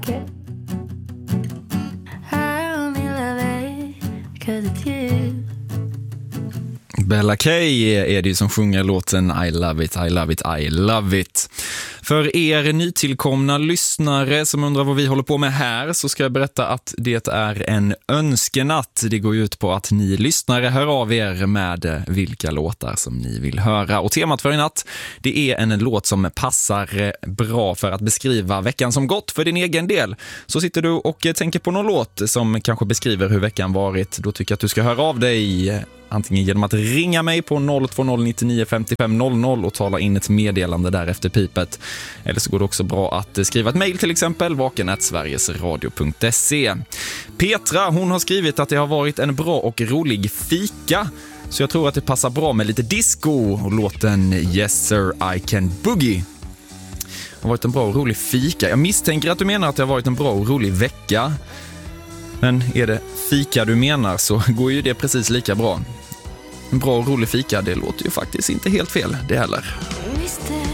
Bella Kay är det ju som sjunger låten I love it, I love it, I love it. För er nytillkomna lyssnare som undrar vad vi håller på med här så ska jag berätta att det är en önskenatt. Det går ut på att ni lyssnare hör av er med vilka låtar som ni vill höra. Och temat för i natt, det är en låt som passar bra för att beskriva veckan som gått för din egen del. Så sitter du och tänker på någon låt som kanske beskriver hur veckan varit. Då tycker jag att du ska höra av dig antingen genom att ringa mig på 020 99 55 00 och tala in ett meddelande där efter pipet. Eller så går det också bra att skriva ett mejl till exempel vaken@sverigesradio.se. Petra, hon har skrivit att det har varit en bra och rolig fika. Så jag tror att det passar bra med lite disco och låten Yes Sir I Can Boogie. Det har varit en bra och rolig fika. Jag misstänker att du menar att det har varit en bra och rolig vecka. Men är det fika du menar så går ju det precis lika bra. En bra och rolig fika, det låter ju faktiskt inte helt fel det heller.